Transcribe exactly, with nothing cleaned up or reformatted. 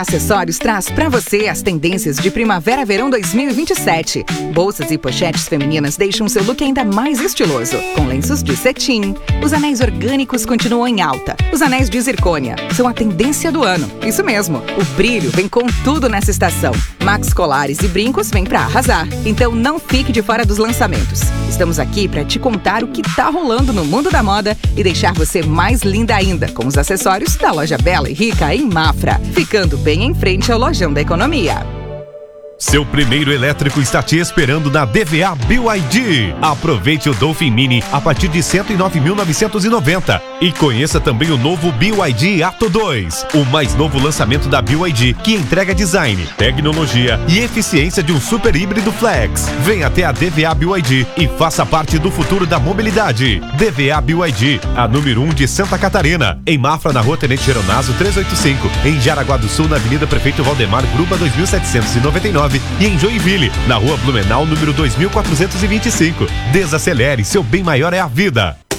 Acessórios traz pra você as tendências de Primavera-Verão dois mil e vinte e sete. Bolsas e pochetes femininas deixam seu look ainda mais estiloso, com lenços de cetim. Os anéis orgânicos continuam em alta. Os anéis de zircônia são a tendência do ano. Isso mesmo, o brilho vem com tudo nessa estação. Max Colares e brincos vêm pra arrasar. Então não fique de fora dos lançamentos. Estamos aqui pra te contar o que tá rolando no mundo da moda e deixar você mais linda ainda com os acessórios da loja Bela e Rica em Mafra, ficando bem em frente ao Lojão da Economia. Seu primeiro elétrico está te esperando na D V A B Y D. Aproveite o Dolphin Mini a partir de cento e nove mil novecentos e noventa e conheça também o novo B Y D Atto dois, o mais novo lançamento da B Y D, que entrega design, tecnologia e eficiência de um super híbrido flex. Venha até a D V A B Y D e faça parte do futuro da mobilidade. D V A B Y D, a número um de Santa Catarina, em Mafra, na rua Tenente Geronasso trezentos e oitenta e cinco, em Jaraguá do Sul, na Avenida Prefeito Valdemar Gruba dois mil setecentos e noventa e nove, e em Joinville, na rua Blumenau, número dois mil quatrocentos e vinte e cinco. Desacelere, seu bem maior é a vida.